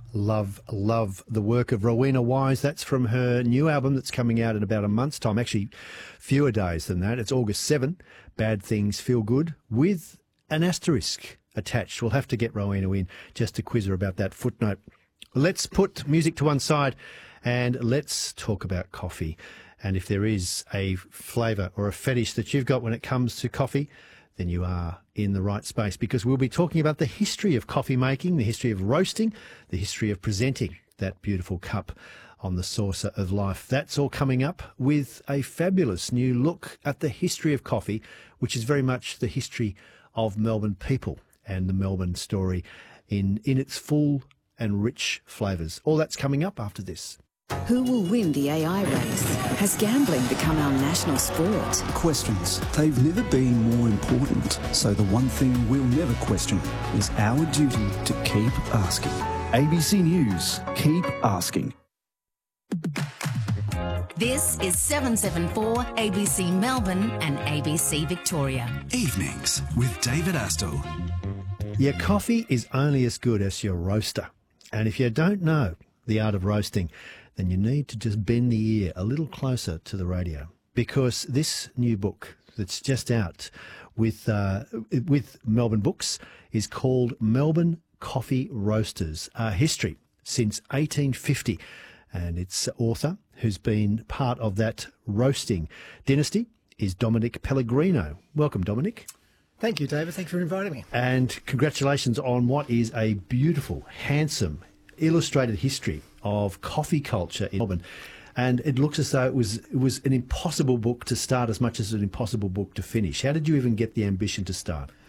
Love the work of Rowena Wise. That's from her new album that's coming out in about a month's time. Actually, fewer days than that. It's August 7. Bad Things Feel Good, with an asterisk attached. We'll have to get Rowena in just to quiz her about that footnote. Let's put music to one side and let's talk about coffee. And if there is a flavour or a fetish that you've got when it comes to coffee, then you are in the right space, because we'll be talking about the history of coffee making, the history of roasting, the history of presenting that beautiful cup on the saucer of life. That's all coming up, with a fabulous new look at the history of coffee, which is very much the history of Melbourne people and the Melbourne story in its full and rich flavours. All that's coming up after this. Who will win the AI race? Has gambling become our national sport? Questions. They've never been more important. So the one thing we'll never question is our duty to keep asking. ABC News. Keep asking. This is 774 ABC Melbourne and ABC Victoria. Evenings with David Astle. Your coffee is only as good as your roaster. And if you don't know the art of roasting, then you need to just bend the ear a little closer to the radio, because this new book that's just out with Melbourne Books is called Melbourne Coffee Roasters, History since 1850. And its author, who's been part of that roasting dynasty, is Dominic Pellegrino. Welcome, Dominic. Thank you, David. Thanks for inviting me. And congratulations on what is a beautiful, handsome, illustrated history of coffee culture in Melbourne. And it looks as though it was an impossible book to start as much as an impossible book to finish. How did you even get the ambition to start?